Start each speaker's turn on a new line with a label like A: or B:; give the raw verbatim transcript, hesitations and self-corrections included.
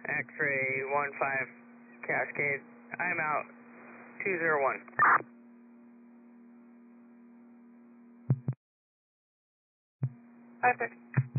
A: X-ray one five Cascade. I'm out two zero one. Five six.